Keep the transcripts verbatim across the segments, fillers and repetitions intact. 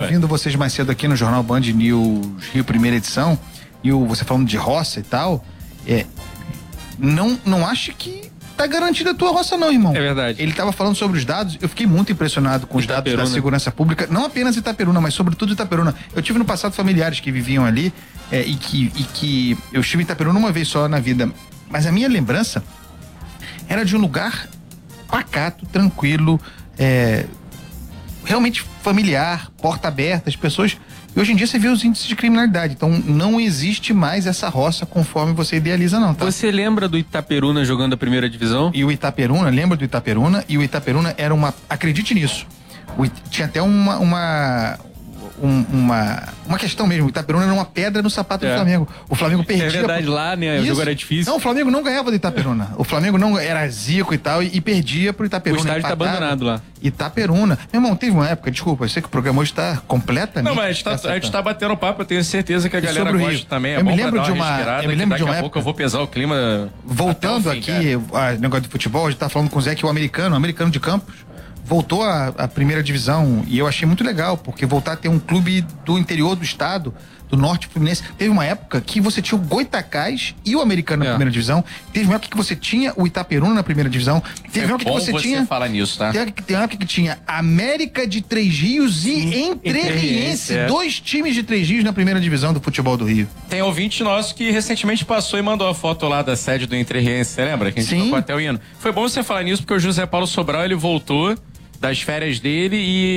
ouvindo vocês mais cedo aqui no Jornal Band News Rio, primeira edição, e o, você falando de roça e tal, é, não, não acho que tá garantida a tua roça não, irmão. É verdade. Ele tava falando sobre os dados, eu fiquei muito impressionado com os Itaperuna. dados da segurança pública, não apenas Itaperuna, mas sobretudo Itaperuna. Eu tive no passado familiares que viviam ali, é, e, que, e que eu estive em Itaperuna uma vez só na vida, mas a minha lembrança era de um lugar pacato, tranquilo, é, realmente familiar, porta aberta, as pessoas... E hoje em dia você vê os índices de criminalidade, então não existe mais essa roça conforme você idealiza não, tá? Você lembra do Itaperuna jogando a primeira divisão? E o Itaperuna, lembra do Itaperuna? E o Itaperuna era uma... Acredite nisso. O, tinha até uma... uma Um, uma, uma questão mesmo, o Itaperuna era uma pedra no sapato é. do Flamengo. O Flamengo perdia. É verdade, por... lá, né? O jogo era difícil. Não, o Flamengo não ganhava do Itaperuna. O Flamengo não era zico e tal, e, e perdia pro Itaperuna. O estádio tá abandonado lá. Itaperuna. Meu irmão, teve uma época, desculpa, eu sei que o programa hoje tá completamente. Não, mas a gente tá, a gente tá batendo papo, eu tenho certeza que a galera gosta Rio. também. É eu bom me lembro de uma. uma eu me lembro de uma daqui a pouco eu vou pesar o clima. Voltando fim, aqui, o negócio de futebol, a gente tá falando com o Zé que o americano, o americano de Campos. Voltou à, à primeira divisão e eu achei muito legal, porque voltar a ter um clube do interior do estado, do norte fluminense. Teve uma época que você tinha o Goitacás e o americano na é. primeira divisão. Teve uma época que você tinha o Itaperuna na primeira divisão. Teve é uma época bom que você, você tinha. falar nisso, tá? Teve, teve uma época que tinha América de Três Rios e Entrerriense. É. Dois times de Três Rios na primeira divisão do futebol do Rio. Tem ouvinte nosso que recentemente passou e mandou a foto lá da sede do Entrerriense. Você lembra? Que a gente Sim. tocou até o hino. Foi bom você falar nisso porque o José Paulo Sobral ele voltou das férias dele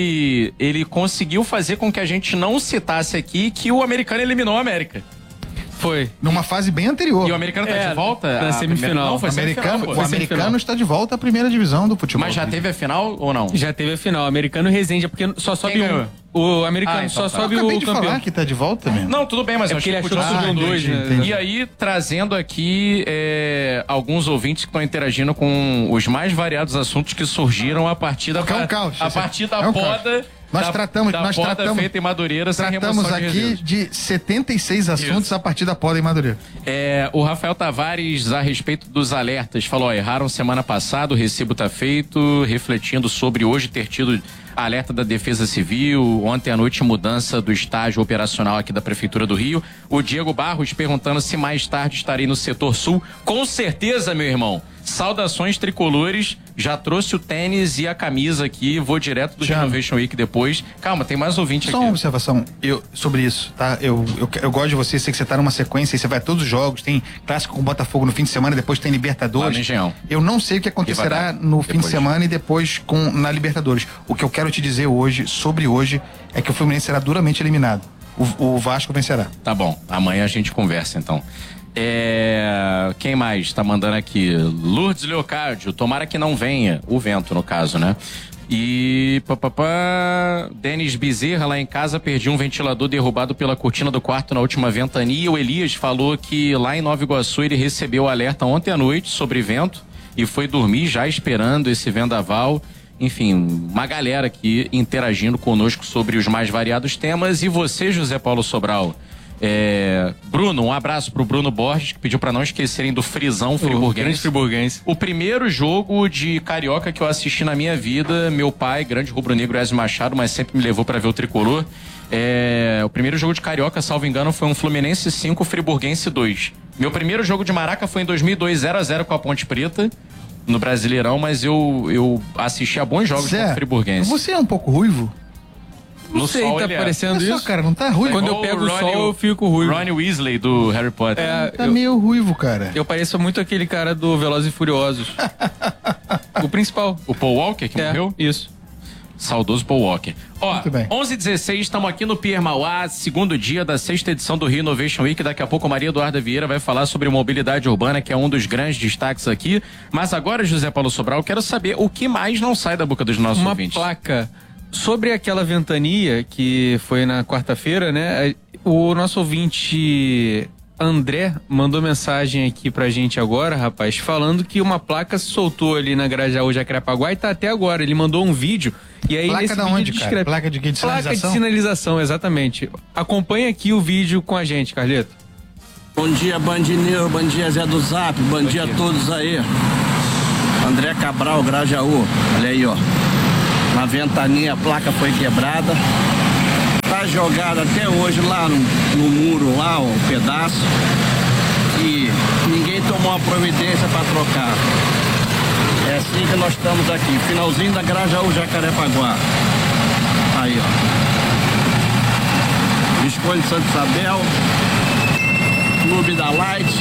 e ele conseguiu fazer com que a gente não citasse aqui que o americano eliminou a América. Foi. Numa fase bem anterior. E o americano tá é, de volta? Na semifinal. Não, foi americano, semifinal, o americano está de volta à primeira divisão do futebol. Mas já teve a final ou não? Já teve a final. O americano Resende, é porque só sobe um. O americano ah, então só tá. sobe eu o de campeão. falar que tá de volta mesmo. Não, tudo bem, mas é eu acho que ele que achou que subiam dois, né? E aí, trazendo aqui é, alguns ouvintes que estão interagindo com os mais variados assuntos que surgiram a partir da, é um caos, a partir da é um poda. Nós da, tratamos, da nós poda tratamos, feita em Madureira sem tratamos remoção de aqui resíduos. de setenta e seis assuntos Isso. a partir da poda em Madureira. É, o Rafael Tavares, a respeito dos alertas, falou: ó, erraram semana passada, o recibo tá feito, refletindo sobre hoje ter tido alerta da Defesa Civil, ontem à noite mudança do estágio operacional aqui da Prefeitura do Rio. O Diego Barros perguntando se mais tarde estarei no setor sul. Com certeza, meu irmão. Saudações tricolores, já trouxe o tênis e a camisa aqui, vou direto do Renovation Week depois. Calma, tem mais ouvinte aqui. Só uma observação eu, sobre isso, tá? Eu, eu, eu gosto de você, sei que você tá numa sequência e você vai a todos os jogos, tem clássico com o Botafogo no fim de semana, depois tem Libertadores. Eu não sei o que acontecerá no fim de semana e depois com, na Libertadores. O que eu quero te dizer hoje, sobre hoje, é que o Fluminense será duramente eliminado. O, o Vasco vencerá. Tá bom, amanhã a gente conversa então. É... Quem mais tá mandando aqui? Lourdes Leocádio, tomara que não venha. O vento, no caso, né? E papapá, Denis Bezerra, lá em casa, perdi um ventilador derrubado pela cortina do quarto na última ventania. O Elias falou que lá em Nova Iguaçu ele recebeu alerta ontem à noite sobre vento e foi dormir já esperando esse vendaval. Enfim, uma galera aqui interagindo conosco sobre os mais variados temas. E você, José Paulo Sobral? É, Bruno, um abraço pro Bruno Borges, que pediu pra não esquecerem do Frisão Friburguense. Friburguense. O primeiro jogo de carioca que eu assisti na minha vida, meu pai, grande rubro-negro Ezio Machado, mas sempre me levou pra ver o tricolor. É, o primeiro jogo de carioca, salvo engano, foi um Fluminense cinco, Friburguense dois. Meu primeiro jogo de Maraca foi em dois mil e dois, zero a zero com a Ponte Preta, no Brasileirão, mas eu, eu assisti a bons jogos com o Friburguense. Você é um pouco ruivo? Não No sei, sol, tá ele parecendo é. isso. Só, cara, não tá ruivo. Quando eu pego o sol, eu fico ruivo. Ronnie Weasley, do Harry Potter. É, tá eu, meio ruivo, cara. Eu pareço muito aquele cara do Velozes e Furiosos. O principal. O Paul Walker, que é, morreu? Isso. Saudoso Paul Walker. Ó, onze e dezesseis, estamos aqui no Pier Mauá, segundo dia da sexta edição do Rio Innovation Week. Daqui a pouco a Maria Eduarda Vieira vai falar sobre mobilidade urbana, que é um dos grandes destaques aqui. Mas agora, José Paulo Sobral, eu quero saber o que mais não sai da boca dos nossos Uma ouvintes. Uma placa. Sobre aquela ventania que foi na quarta-feira, né? O nosso ouvinte André mandou mensagem aqui pra gente agora, rapaz, falando que uma placa se soltou ali na Grajaú Jacarepaguá e tá até agora. Ele mandou um vídeo e aí placa nesse da vídeo onde, descreve... cara? Placa de quê? De sinalização? Placa de sinalização, exatamente. Acompanha aqui o vídeo com a gente, Carleto. Bom dia, Bandineu, bom dia, Zé do Zap, bom, bom dia a todos aí. André Cabral, Grajaú, olha aí, ó. Na ventania a placa foi quebrada. jogada até hoje lá no, no muro, lá, o um pedaço. E ninguém tomou uma providência para trocar. É assim que nós estamos aqui, finalzinho da Grajaú, Jacarepaguá. Aí, ó. Visconde de Santa Isabel, Clube da Light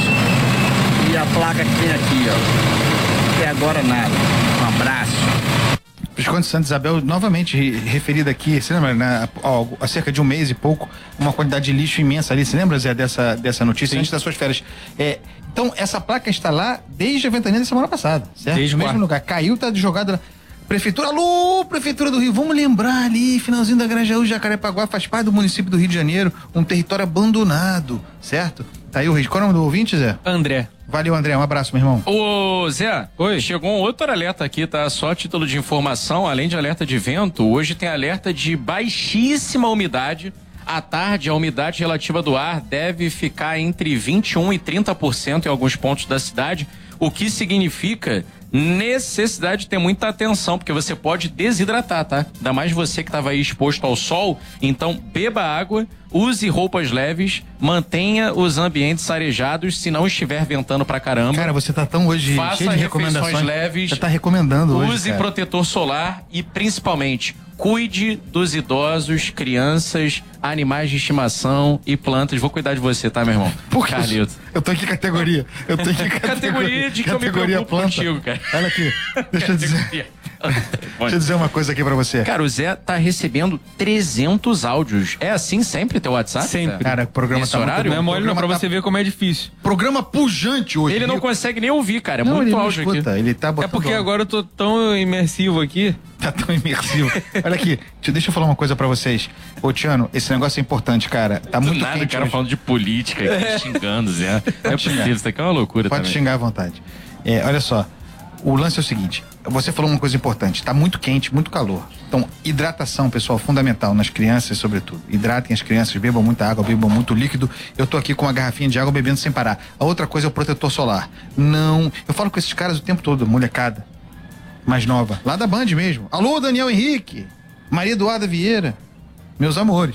e a placa que tem aqui, ó. Até agora nada. Um abraço. Visconde de Santa Isabel, novamente referida aqui, você lembra, né, ó, há cerca de um mês e pouco, uma quantidade de lixo imensa ali, você lembra, Zé, dessa, dessa notícia, Sim. antes das suas férias? É, então, essa placa está lá desde a ventania da semana passada, certo? Desde no mesmo quarto. lugar, caiu, tá jogada lá. Prefeitura, alô, Prefeitura do Rio, vamos lembrar ali, finalzinho da Grajaú, Jacarepaguá, faz parte do município do Rio de Janeiro, um território abandonado, certo? Tá aí o risco. Qual é o nome do ouvinte, Zé? André. Valeu, André, um abraço, meu irmão. Ô, Zé, Oi. Chegou um outro alerta aqui, tá? Só a título de informação, além de alerta de vento, hoje tem alerta de baixíssima umidade. À tarde, a umidade relativa do ar deve ficar entre vinte e um e trinta por cento em alguns pontos da cidade, o que significa necessidade de ter muita atenção, porque você pode desidratar, tá? Ainda mais você que estava aí exposto ao sol, então beba água, use roupas leves, mantenha os ambientes arejados, se não estiver ventando pra caramba. Cara, você tá tão hoje Faça cheio de recomendações leves. Você tá recomendando hoje, Use cara. protetor solar e, principalmente, cuide dos idosos, crianças, animais de estimação e plantas. Vou cuidar de você, tá, meu irmão? Por que? Carlito. Eu tô aqui categoria. Eu tô aqui categoria. Categoria de que eu me categoria preocupo planta. contigo, cara. Olha aqui. Deixa eu dizer. Deixa eu dizer uma coisa aqui pra você. Cara, o Zé tá recebendo trezentos áudios. É assim sempre teu WhatsApp? Sempre. Zé? Cara, o programa Nesse tá horário? Não é mole não, pra tá- você ver como é difícil. Programa pujante hoje. Ele não viu? consegue nem ouvir, cara. É Não, muito ele não áudio escuta. aqui. Ele tá É botando... porque agora eu tô tão imersivo aqui. Tá tão imersivo. Olha aqui, deixa- deixa eu falar uma coisa pra vocês. Ô, Tiano, esse negócio é importante, cara. Tá Do muito nada, o quente cara hoje. falando de política aqui, xingando, Zé. É xingar. possível, isso aqui é uma loucura Pode também. xingar à vontade. É, olha só, o lance é o seguinte, você falou uma coisa importante, tá muito quente, muito calor. Então, hidratação, pessoal, fundamental nas crianças, sobretudo. Hidratem as crianças, bebam muita água, bebam muito líquido. Eu tô aqui com uma garrafinha de água bebendo sem parar. A outra coisa é o protetor solar. Não, eu falo com esses caras o tempo todo, molecada mais nova, lá da Band mesmo. Alô, Daniel Henrique, Maria Eduarda Vieira, meus amores.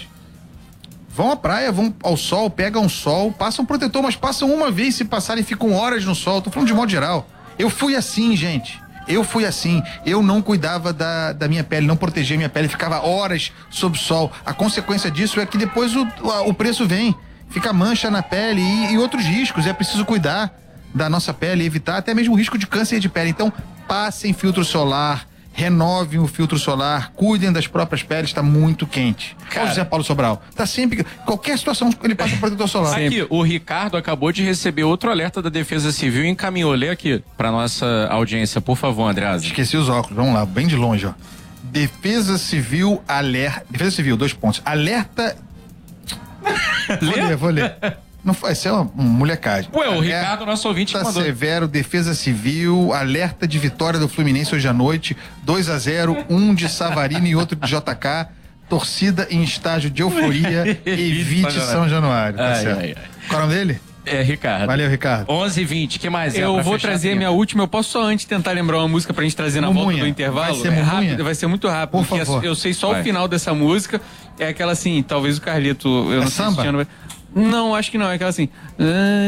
Vão à praia, vão ao sol, pegam sol, passam protetor, mas passam uma vez, se passarem ficam horas no sol. Tô falando de modo geral. Eu fui assim, gente. Eu fui assim. Eu não cuidava da, da minha pele, não protegia minha pele, ficava horas sob sol. A consequência disso é que depois o, o preço vem. Fica mancha na pele e, e outros riscos. É preciso cuidar da nossa pele e evitar até mesmo o risco de câncer de pele. Então, passem filtro solar, renovem o filtro solar, cuidem das próprias peles, tá muito quente. Olha o Zé Paulo Sobral, tá sempre, qualquer situação ele passa protetor solar. Aqui, o Ricardo acabou de receber outro alerta da Defesa Civil e encaminhou. Lê aqui pra nossa audiência, por favor, Andreasa. Esqueci os óculos, vamos lá, bem de longe, ó. Defesa Civil alerta, Defesa Civil, dois pontos, alerta... Vou ler, vou ler. Não faz, isso é uma, uma molecagem. Ué, o Alerta Ricardo, nosso ouvinte, que mandou. severo, Defesa Civil, alerta de vitória do Fluminense hoje à noite, dois a zero, um de Savarino e outro de J K, torcida em estágio de euforia, evite São Januário, tá Ai, certo. ai, ai. Qual é o nome dele? É, Ricardo. Valeu, Ricardo. onze e vinte, que mais é? Eu Pra vou fechar trazer a assim, minha última. Eu posso só antes tentar lembrar uma música pra gente trazer na Mumunha. volta do intervalo? Vai ser é Mumunha? rápido, vai ser muito rápido. Por porque favor. Eu sei só Vai. o final dessa música. É aquela assim, talvez o Carlito. Eu É não sei se samba? tinha- Não, acho que não. É aquela assim.